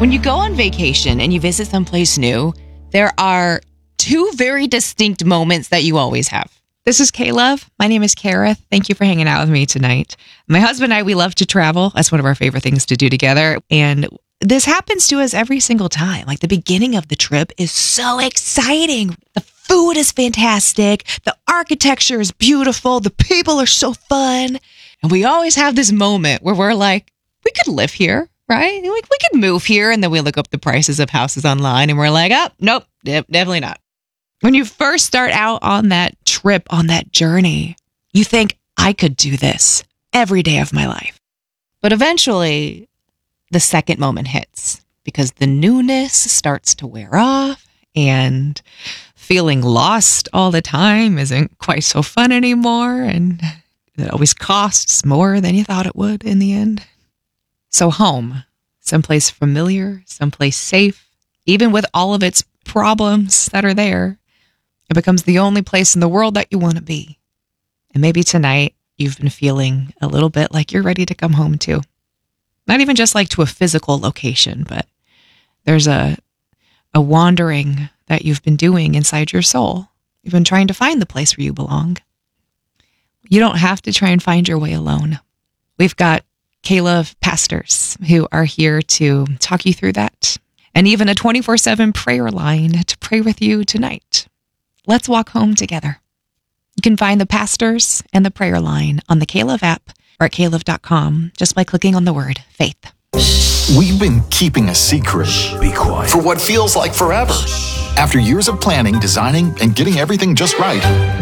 When you go on vacation and you visit someplace new, there are two very distinct moments that you always have. This is K-Love. My name is Kara. Thank you for hanging out with me tonight. My husband and I, we love to travel. That's one of our favorite things to do together. And this happens to us every single time. Like the beginning of the trip is so exciting. The food is fantastic. The architecture is beautiful. The people are so fun. And we always have this moment where we're like, we could live here, right? Like we could move here. And then we look up the prices of houses online and we're like, oh, nope, definitely not. When you first start out on that trip, on that journey, you think, I could do this every day of my life. But eventually, the second moment hits because the newness starts to wear off and feeling lost all the time isn't quite so fun anymore. And it always costs more than you thought it would in the end. So home, someplace familiar, someplace safe, even with all of its problems that are there, it becomes the only place in the world that you want to be. And maybe tonight you've been feeling a little bit like you're ready to come home too. Not even just like to a physical location, but there's a wandering that you've been doing inside your soul. You've been trying to find the place where you belong. You don't have to try and find your way alone. We've got K-Love pastors who are here to talk you through that. And even a 24/7 prayer line to pray with you tonight. Let's walk home together. You can find the pastors and the prayer line on the K-Love app or at klove.com just by clicking on the word faith. We've been keeping a secret. Be quiet. For what feels like forever. After years of planning, designing, and getting everything just right,